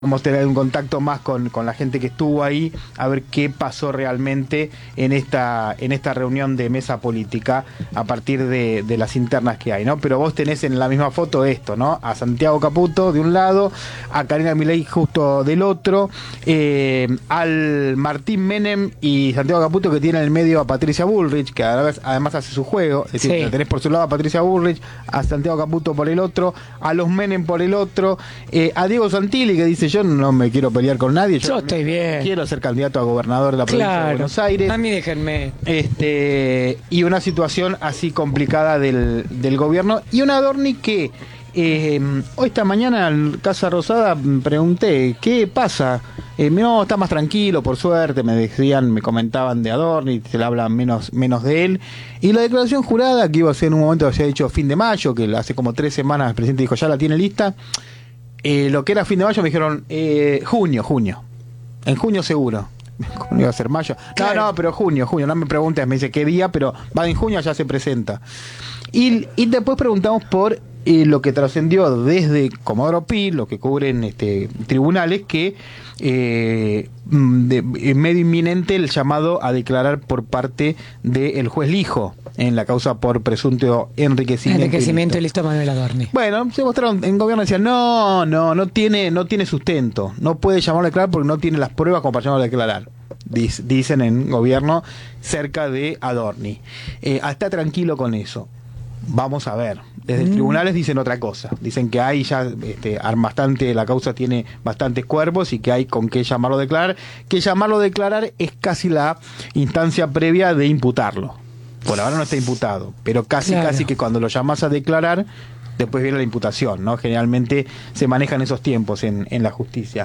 Vamos a tener un contacto más con la gente que estuvo ahí, a ver qué pasó realmente en esta reunión de mesa política a partir de las internas que hay, ¿no? Pero vos tenés en la misma foto esto, ¿no? A Santiago Caputo de un lado, a Karina Milei justo del otro, al Martín Menem y Santiago Caputo, que tiene en el medio a Patricia Bullrich, que además hace su juego, es decir, sí. Tenés por su lado a Patricia Bullrich, a Santiago Caputo por el otro, a los Menem por el otro, a Diego Santilli, que dice: yo no me quiero pelear con nadie, yo estoy bien, quiero ser candidato a gobernador de la provincia de Buenos Aires. A mí déjenme. Y una situación así complicada del gobierno, y una Adorni que hoy esta mañana en Casa Rosada pregunté qué pasa. No, está más tranquilo, por suerte, me comentaban de Adorni, se le habla menos de él. Y la declaración jurada, que iba a ser en un momento, había dicho fin de mayo, que hace como 3 semanas el presidente dijo ya la tiene lista. Lo que era fin de mayo me dijeron junio. En junio seguro. ¿Cómo iba a ser mayo? Claro. No, pero junio. No me preguntes, me dice qué día, pero va en junio, ya se presenta. Y después preguntamos por lo que trascendió desde Comodoro Pi, lo que cubren tribunales, que medio inminente el llamado a declarar por parte del juez Lijo en la causa por presunto enriquecimiento ilícito Manuel Adorni. Bueno, se mostraron en gobierno, decían no tiene sustento, no puede llamarlo a declarar porque no tiene las pruebas como para llamarlo a declarar. Dicen en gobierno cerca de Adorni. Está tranquilo con eso. Vamos a ver. Desde tribunales dicen otra cosa. Dicen que hay ya la causa tiene bastantes cuerpos y que hay con qué llamarlo a declarar. Que llamarlo a declarar es casi la instancia previa de imputarlo. Por ahora no está imputado, pero casi que cuando lo llamas a declarar, después viene la imputación, ¿no? Generalmente se manejan esos tiempos en la justicia.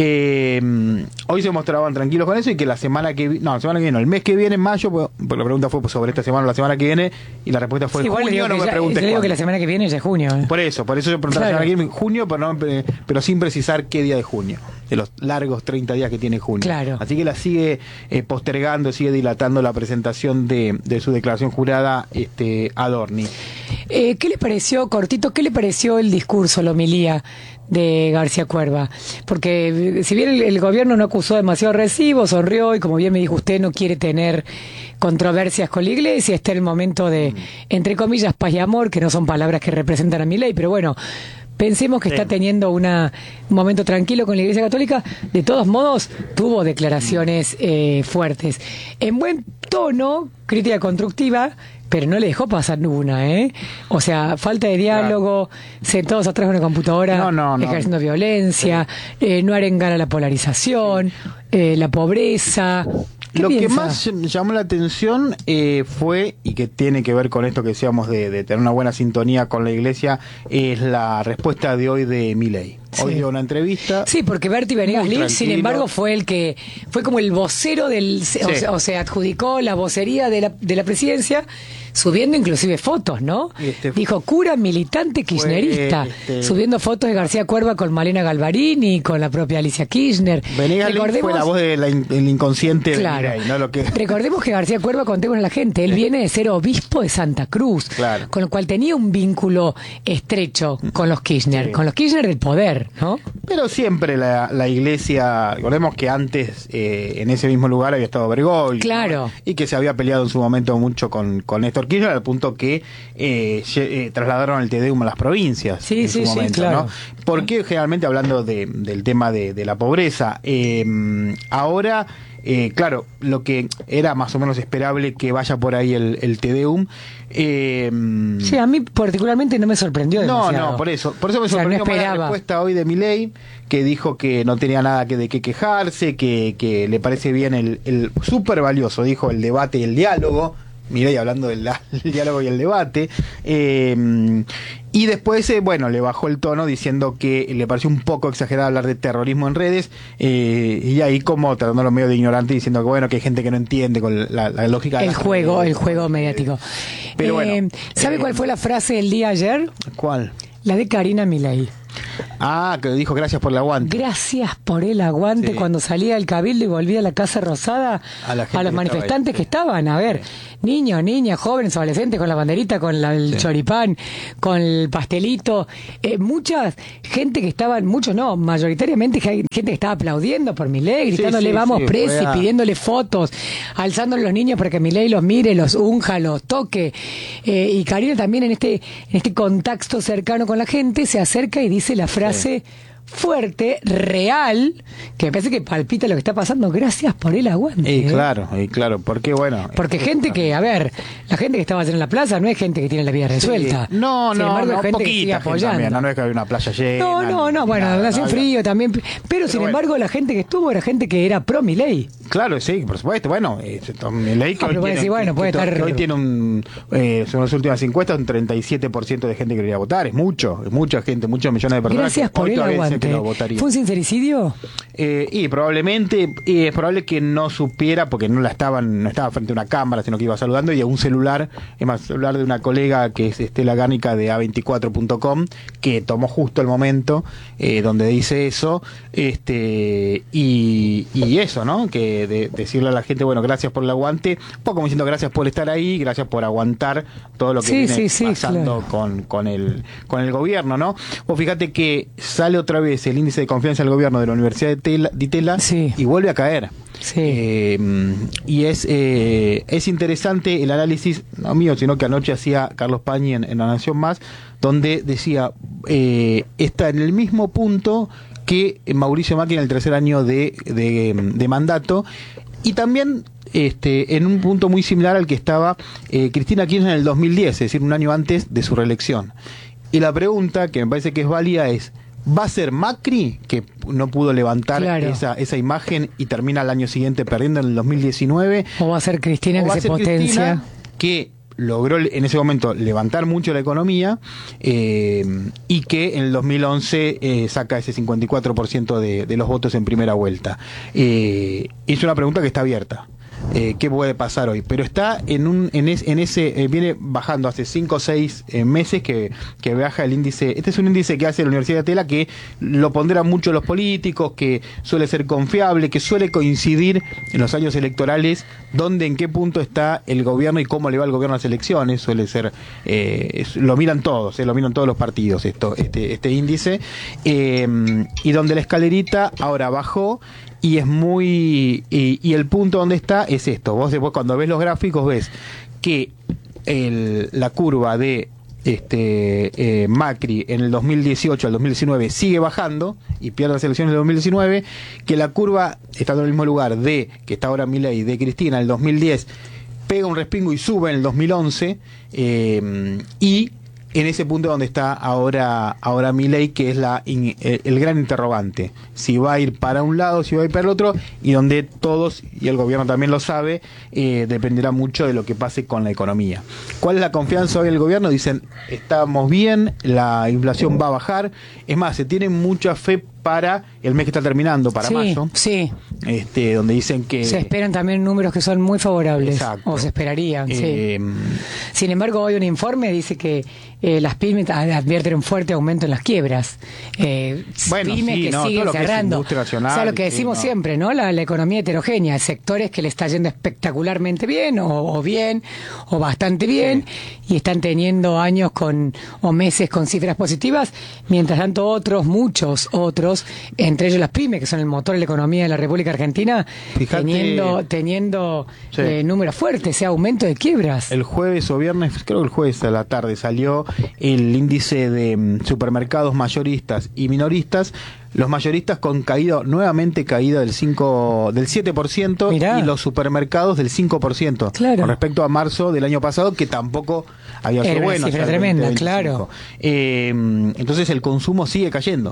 Hoy se mostraban tranquilos con eso y que la semana que viene, el mes que viene, en mayo, pues la pregunta fue sobre esta semana o la semana que viene, y la respuesta fue junio, no me preguntes. Yo digo que la semana que viene ya es junio. Por eso yo preguntaba la semana que viene, junio, pero sin precisar qué día de junio, de los largos 30 días que tiene junio. Claro. Así que la sigue postergando, sigue dilatando la presentación de su declaración jurada Adorni. ¿Qué le pareció, cortito, qué le pareció el discurso, la homilía de García Cuerva? Porque si bien el gobierno no acusó demasiado recibo, sonrió y, como bien me dijo usted, no quiere tener controversias con la iglesia, está en el momento de, entre comillas, paz y amor, que no son palabras que representan a Milei, pero bueno, pensemos que está teniendo un momento tranquilo con la Iglesia Católica. De todos modos, tuvo declaraciones fuertes. En buen tono, crítica constructiva, pero no le dejó pasar ninguna, O sea, falta de diálogo, sentados atrás de una computadora, ejerciendo violencia, no arengar a la polarización, la pobreza. Lo que más llamó la atención fue, y que tiene que ver con esto que decíamos de tener una buena sintonía con la iglesia, es la respuesta de hoy de Milei. Hoy dio una entrevista. Sí, porque Berti Venegas Lil, sin embargo, fue como el vocero o sea, adjudicó la vocería de la presidencia, subiendo inclusive fotos, ¿no? Dijo cura militante kirchnerista, subiendo fotos de García Cuerva con Malena Galvarini, con la propia Alicia Kirchner. Venegas Lil fue la voz del inconsciente de Milei, ¿no? Recordemos que García Cuerva, contemos a la gente, él viene de ser obispo de Santa Cruz, con lo cual tenía un vínculo estrecho con los Kirchner, con los Kirchner del poder, ¿no? Pero siempre la iglesia, recordemos que antes en ese mismo lugar había estado Bergoglio, ¿no? Y que se había peleado en su momento mucho con Néstor Kirchner, al punto que trasladaron el Te Deum a las provincias en su momento, ¿no? Porque generalmente hablando del tema de la pobreza, ahora claro, lo que era más o menos esperable que vaya por ahí el Te Deum. Sí, a mí particularmente no me sorprendió demasiado. No, por eso me sorprendió más la respuesta hoy de Milei, que dijo que no tenía nada de qué quejarse, que le parece bien el súper valioso, dijo, el debate y el diálogo. Milei hablando del diálogo y el debate. Y después, le bajó el tono diciendo que le pareció un poco exagerado hablar de terrorismo en redes, y ahí como tratándolo medio de ignorante, diciendo que hay gente que no entiende con la lógica el juego mediático. Pero ¿sabe cuál fue la frase del día ayer? ¿Cuál? La de Karina Milei. Que dijo gracias por el aguante. Gracias por el aguante, Sí. cuando salía del Cabildo y volvía a la Casa Rosada, A la gente a los que manifestantes estaba ahí, que estaban, a ver, niños, niñas, jóvenes, adolescentes, con la banderita, con el choripán, con el pastelito, mucha gente que estaban, muchos no, mayoritariamente gente que estaba aplaudiendo por Milei, gritándole sí, vamos sí, preso, fue y pidiéndole fotos, alzándole los niños para que Milei los mire, los unja, los toque. Y Karina también en este contacto cercano con la gente se acerca y dice la frase fuerte, real, que me parece que palpita lo que está pasando. Gracias por el aguante. Y claro, porque bueno. Porque gente que, a ver, la gente que estaba ayer en la plaza no es gente que tiene la vida resuelta. Sí. No, Sin embargo, es gente que sigue poquita gente apoyando. también, no es que había una playa llena. No, bueno, hace frío también. Pero sin embargo, la gente que estuvo era gente que era pro Milei. Claro, sí, por supuesto. Bueno, Milei que pero puede estar... hoy tiene según las últimas encuestas, un 37% de gente que quería votar. Es mucha gente, muchos millones de personas. Gracias por el aguante. ¿Fue un sincericidio? Y probablemente, es probable que no supiera, porque no estaba frente a una cámara, sino que iba saludando, y a un celular, es más, celular de una colega que es Estela Gárnica de A24.com, que tomó justo el momento donde dice eso, y eso, ¿no? Que decirle a la gente, bueno, gracias por el aguante, un poco como diciendo gracias por estar ahí, gracias por aguantar todo lo que viene pasando claro. con el gobierno, ¿no? Vos fíjate que sale otra vez el índice de confianza del gobierno de la Universidad de Itela y vuelve a caer. Sí. Y es interesante el análisis, no mío, sino que anoche hacía Carlos Pañi en La Nación Más, donde decía, está en el mismo punto que Mauricio Macri en el tercer año de mandato, y también en un punto muy similar al que estaba Cristina Kirchner en el 2010, es decir, un año antes de su reelección. Y la pregunta, que me parece que es válida, es: ¿va a ser Macri, que no pudo levantar esa imagen y termina el año siguiente perdiendo en el 2019? ¿O va a ser Cristina que se potencia? Cristina, que logró en ese momento levantar mucho la economía y que en el 2011 saca ese 54% de los votos en primera vuelta. Es una pregunta que está abierta. ¿Qué puede pasar hoy? Pero está viene bajando hace 5 o 6 meses que baja el índice. Este es un índice que hace la Universidad de Tela, que lo ponderan mucho los políticos, que suele ser confiable, que suele coincidir en los años electorales en qué punto está el gobierno y cómo le va el gobierno a las elecciones. Suele ser, lo miran todos los partidos este índice, y donde la escalerita ahora bajó. Y es y el punto donde está es esto. Vos después, cuando ves los gráficos, ves que la curva de Macri en el 2018 al 2019 sigue bajando y pierde las elecciones del 2019, que la curva, estando en el mismo lugar de que está ahora Milei, de Cristina en el 2010, pega un respingo y sube en el 2011, y en ese punto donde está ahora Milei, que es el gran interrogante: si va a ir para un lado, si va a ir para el otro, y donde todos, y el gobierno también lo sabe, dependerá mucho de lo que pase con la economía. ¿Cuál es la confianza hoy del gobierno? Dicen, estamos bien, la inflación va a bajar. Es más, se tiene mucha fe para el mes que está terminando, para mayo. Sí. Donde dicen que se esperan también números que son muy favorables. Exacto. O se esperarían, sí. Sin embargo, hoy un informe dice que las pymes advierten un fuerte aumento en las quiebras. Pymes que siguen cerrando. O sea, lo que decimos siempre, ¿no? La economía heterogénea, sectores que le está yendo espectacularmente bien, o bastante bien, y están teniendo años o meses con cifras positivas, mientras tanto muchos otros, entre ellos las pymes, que son el motor de la economía de la República Argentina, teniendo números fuertes, ese aumento de quiebras. El jueves o viernes, creo que el jueves a la tarde, salió el índice de supermercados mayoristas y minoristas. Los mayoristas con nuevamente caída del 7%. Mirá. Y los supermercados del 5%. Claro. Con respecto a marzo del año pasado, que tampoco había sido bueno. Cifra tremenda, claro. Entonces el consumo sigue cayendo.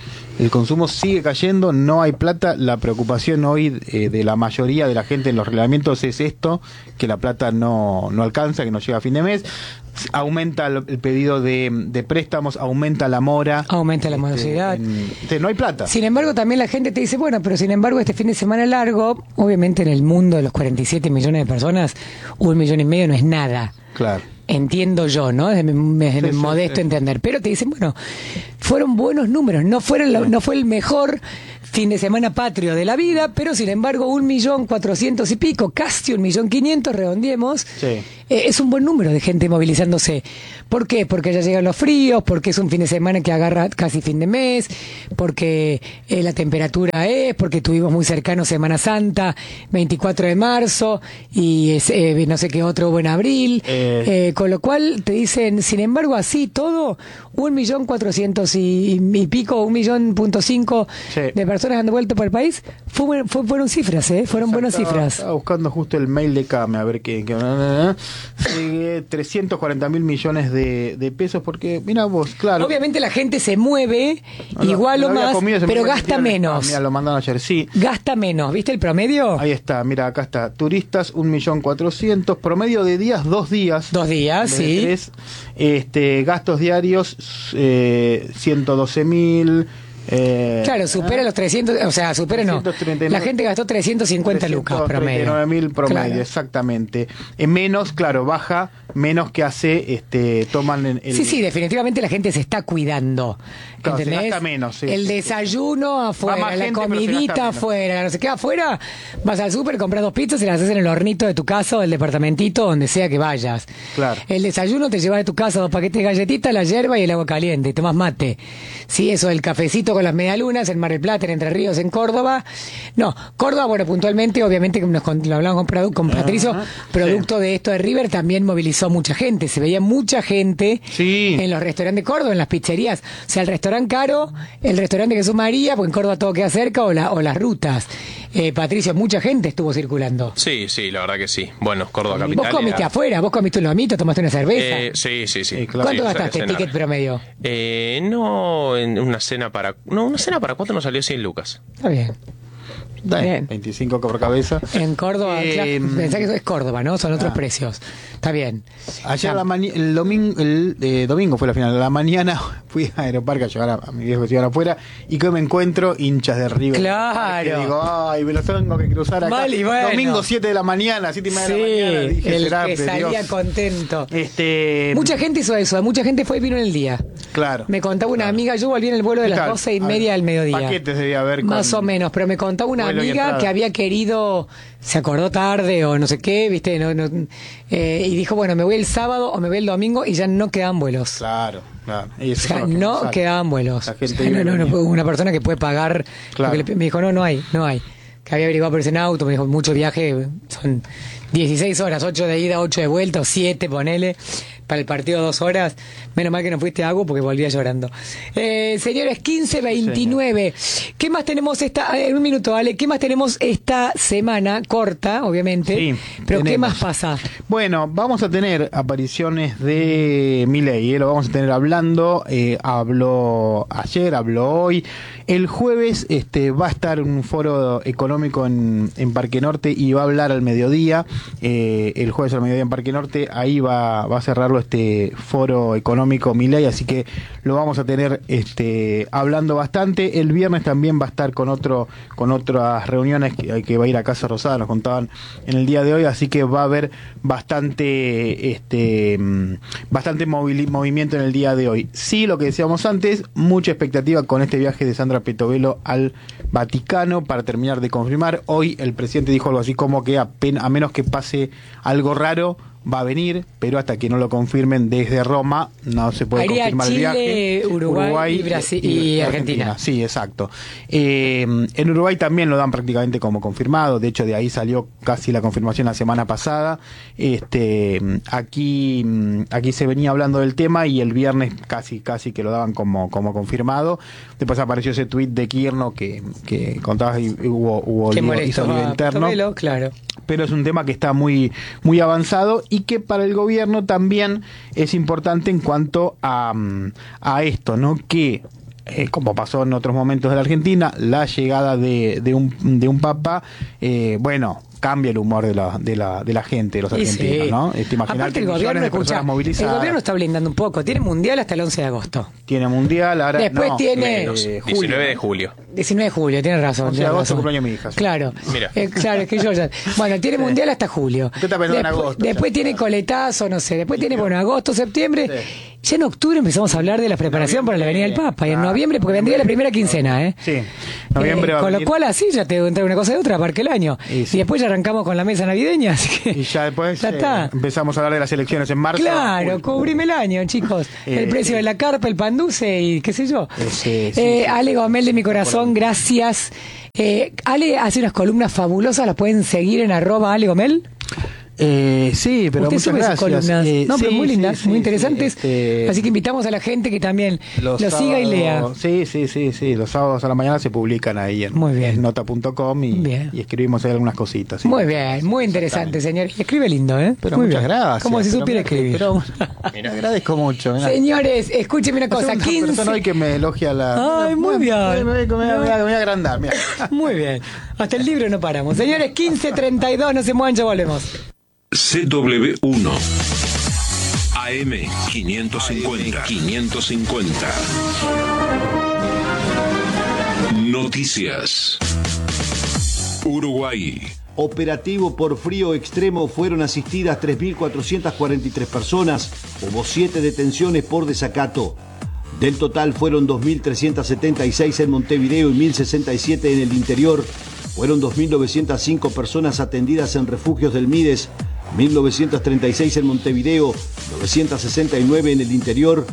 No hay plata. La preocupación hoy de la mayoría de la gente en los reglamentos es esto, que la plata no alcanza, que no llega a fin de mes. Aumenta el pedido de préstamos, aumenta la mora. Aumenta la morosidad. No hay plata. Sin embargo, también la gente te dice, bueno, pero sin embargo este fin de semana largo, obviamente en el mundo de los 47 millones de personas, 1,5 millones no es nada. Claro. entiendo yo, ¿no? Desde mi modesto entender. Pero te dicen, bueno, fueron buenos números, no fue el mejor fin de semana patrio de la vida, pero sin embargo 1.400.000 y pico, casi 1.500.000, redondeemos, es un buen número de gente movilizándose. ¿Por qué? Porque ya llegan los fríos, porque es un fin de semana que agarra casi fin de mes, porque la temperatura porque estuvimos muy cercanos Semana Santa, 24 de marzo, y no sé qué otro hubo en abril, con lo cual te dicen, sin embargo, así todo, 1.400.000 y pico, 1.500.000 de personas han vuelto por el país, fueron cifras, fueron buenas cifras. Estaba buscando justo el mail de Came, a ver qué 340.000 millones de pesos, porque mira vos, claro. Obviamente la gente se mueve igual o más, pero gasta menos. Mira, lo mandaron ayer, sí. Gasta menos, ¿viste el promedio? Ahí está, mira, acá está. Turistas, 1.400.000, promedio de días, 2 días. 2 días, sí. 3, gastos diarios, 112.000. Claro, supera los 300, o sea, supera 339, no. La gente gastó 350 lucas promedio. 39.000 promedio, claro. Exactamente. En menos, claro, baja, menos que hace, toman el... Sí, definitivamente la gente se está cuidando. Claro, ¿entendés? se gasta menos, sí. El desayuno afuera, la comidita afuera, no sé qué afuera, vas al súper, compras 2 pizzas y las haces en el hornito de tu casa o del departamentito, donde sea que vayas. Claro. El desayuno te llevas de tu casa 2 paquetes de galletitas, la yerba y el agua caliente, y tomas mate. Sí, eso, el cafecito con las medialunas en Mar del Plata, en Entre Ríos, en Córdoba. No, Córdoba, bueno, puntualmente, obviamente, lo hablamos con Patricio, producto de esto de River, también movilizó mucha gente. Se veía mucha gente en los restaurantes de Córdoba, en las pizzerías. O sea, el restaurante caro, el restaurante Jesús María, porque en Córdoba todo queda cerca, o las rutas. Patricio, mucha gente estuvo circulando. Sí, la verdad que sí. Bueno, Córdoba capital. ¿Vos comiste afuera? ¿Vos comiste un lomito? ¿Tomaste una cerveza? Sí. Claro. ¿Cuánto gastaste ticket promedio? No, en una cena para 4 nos salió 100 lucas. Está bien. Bien. 25 por cabeza. En Córdoba, pensá que eso es Córdoba, ¿no? Son otros precios. Está bien. Ayer el domingo fue la final. A la mañana fui a Aeroparque a llevar a mi viejo que se iban afuera y que me encuentro hinchas de River. Claro. Que digo, ay, me los tengo que cruzar acá. Mal y bueno. Domingo 7 de la mañana, 7:30 de la mañana. Dije, el será, que salía Dios. contento. Mucha gente hizo eso, mucha gente fue y vino en el día. Claro. Me contaba una amiga, yo volví en el vuelo de las 12:30 del mediodía. Paquetes debía haber. Más o menos, pero me contaba una amiga que había querido, se acordó tarde o no sé qué, viste, y dijo, bueno, me voy el sábado o me voy el domingo y ya no quedaban vuelos. Claro. O sea, no quedaban vuelos. La gente una persona que puede pagar. Claro. Me dijo, no hay. Que había averiguado por ese en auto, me dijo, mucho viaje, son 16 horas, 8 de ida, 8 de vuelta, o 7, ponele, para el partido 2 horas. Menos mal que no fuiste a Agu porque volvía llorando. Señores, 15:29. ¿Qué más tenemos en un minuto, Ale? ¿Qué más tenemos esta semana? Corta, obviamente. Sí, pero tenemos. ¿qué más pasa? Bueno, vamos a tener apariciones de Milei, lo vamos a tener hablando, habló ayer, habló hoy. El jueves va a estar en un foro económico en Parque Norte y va a hablar al mediodía. El jueves al mediodía en Parque Norte, ahí va a cerrarlo este foro económico Milei, así que lo vamos a tener hablando bastante. El viernes también va a estar con otras reuniones que va a ir a Casa Rosada, nos contaban en el día de hoy, así que va a haber bastante movimiento en el día de hoy. Sí, lo que decíamos antes, mucha expectativa con este viaje de Sandra Petovelo al Vaticano para terminar de confirmar. Hoy el presidente dijo algo así como que a menos que pase algo raro, va a venir, pero hasta que no lo confirmen desde Roma no se puede confirmar Chile, el viaje. Uruguay y Brasil y Argentina. Sí, exacto. En Uruguay también lo dan prácticamente como confirmado, de hecho de ahí salió casi la confirmación la semana pasada. Aquí se venía hablando del tema y el viernes casi que lo daban como confirmado. Después apareció ese tuit de Kirno que contabas y hubo hizo lío interno. Petovelo, claro. Pero es un tema que está muy avanzado y que para el gobierno también es importante en cuanto a esto, ¿no? Que como pasó en otros momentos de la Argentina, la llegada de un papa, bueno, cambia el humor de la gente, de los argentinos, sí. ¿no? Imaginar Aparte que el millones gobierno, de personas movilizadas. el gobierno está blindando un poco. Tiene mundial hasta el 11 de agosto. Tiene mundial, ahora Después no, tiene Menos, julio. 19 de julio. 19 de julio, tiene razón. 11 de tiene agosto, razón. cumpleaños de mi hija. Sí. Claro. Mira. Claro, es que yo ya. Bueno, tiene mundial hasta julio. Usted está pensando en agosto, después ya. tiene coletazo, no sé. Después tiene, bueno, agosto, septiembre. Sí. Ya en octubre empezamos a hablar de la preparación para la venida del Papa. Y en noviembre, porque vendría la primera quincena, ¿eh? Sí, noviembre va a con lo venir. cual así ya te entra una cosa de otra, abarca el año. Y sí. Y después ya arrancamos con la mesa navideña, así que. Y ya después Ya está. empezamos a hablar de las elecciones en marzo. Claro, julio. cubrime el año, chicos. El precio de la carpa, el pan dulce y qué sé yo. Sí. Ale Gomel de mi corazón, gracias. Ale hace unas columnas fabulosas, las pueden seguir en @Ale Gomel. Sí, pero Usted muchas sube sus gracias. columnas. No, pero sí, muy lindas, sí, muy sí, interesantes. sí. Así que invitamos a la gente que también lo Los siga y lea. sábados- Sí. Los sábados a la mañana se publican ahí Muy bien. en nota.com Bien. y escribimos ahí algunas cositas. ¿sí? Muy bien, muy interesante, señor. Y escribe lindo, ¿eh? Pero muy muchas bien. gracias. Como si pero supiera mira, escribir. Pero te agradezco mucho. Mirá. Señores, escúcheme una cosa. Una 15. persona hoy que me elogia la... Ay, muy bien. Me voy a agrandar, mira. Muy bien. Hasta el libro no paramos. Señores, 15:32, no se muevan, ya volvemos. CW1 AM 550. Noticias. Uruguay. Operativo por frío extremo, fueron asistidas 3.443 personas, hubo 7 detenciones por desacato. Del total fueron 2.376 en Montevideo y 1.067 en el interior. Fueron 2.905 personas atendidas en refugios del Mides, 1.936 en Montevideo, 969 en el interior,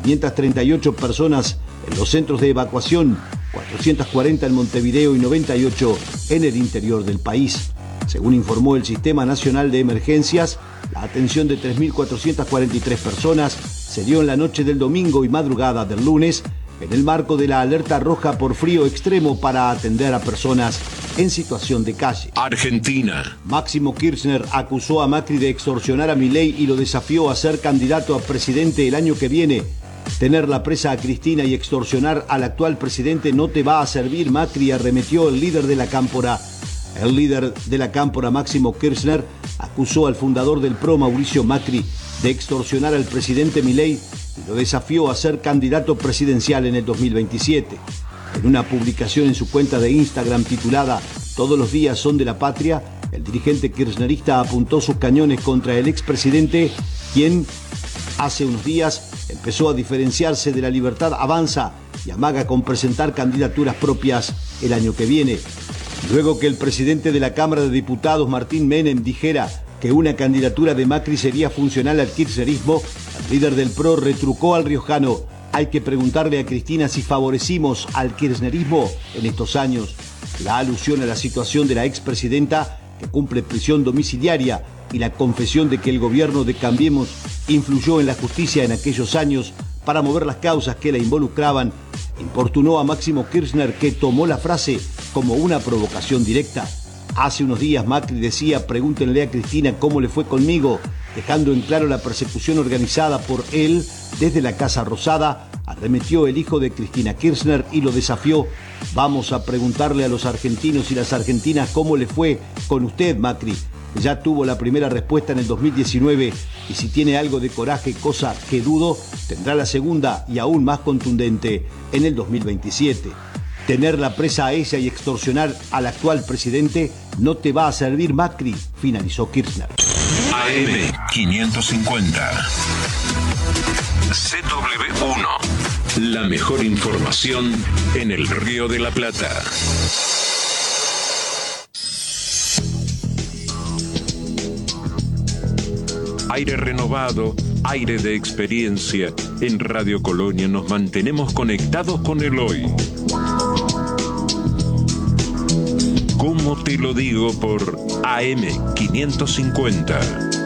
538 personas en los centros de evacuación, 440 en Montevideo y 98 en el interior del país. Según informó el Sistema Nacional de Emergencias, la atención de 3.443 personas se dio en la noche del domingo y madrugada del lunes, en el marco de la alerta roja por frío extremo para atender a personas en situación de calle. Argentina. Máximo Kirchner acusó a Macri de extorsionar a Milei y lo desafió a ser candidato a presidente el año que viene. Tenerla presa a Cristina y extorsionar al actual presidente no te va a servir, Macri, arremetió el líder de la Cámpora. El líder de la Cámpora, Máximo Kirchner, acusó al fundador del PRO, Mauricio Macri, de extorsionar al presidente Milei y lo desafió a ser candidato presidencial en el 2027. En una publicación en su cuenta de Instagram titulada "Todos los días son de la patria", el dirigente kirchnerista apuntó sus cañones contra el expresidente, quien hace unos días empezó a diferenciarse de la Libertad Avanza y amaga con presentar candidaturas propias el año que viene. Luego que el presidente de la Cámara de Diputados, Martín Menem, dijera que una candidatura de Macri sería funcional al kirchnerismo, el líder del PRO retrucó al riojano: hay que preguntarle a Cristina si favorecimos al kirchnerismo en estos años. La alusión a la situación de la expresidenta, que cumple prisión domiciliaria, y la confesión de que el gobierno de Cambiemos influyó en la justicia en aquellos años para mover las causas que la involucraban, importunó a Máximo Kirchner, que tomó la frase como una provocación directa. Hace unos días Macri decía: pregúntenle a Cristina cómo le fue conmigo, dejando en claro la persecución organizada por él desde la Casa Rosada. Arremetió el hijo de Cristina Kirchner y lo desafió: vamos a preguntarle a los argentinos y las argentinas cómo le fue con usted, Macri. Ya tuvo la primera respuesta en el 2019 y si tiene algo de coraje, cosa que dudo, tendrá la segunda y aún más contundente en el 2027. Tenerla presa a ella y extorsionar al actual presidente no te va a servir, Macri, finalizó Kirchner. AM 550. CW1. La mejor información en el Río de la Plata. Aire renovado, aire de experiencia. En Radio Colonia nos mantenemos conectados con el hoy. ¿Cómo te lo digo? Por AM 550.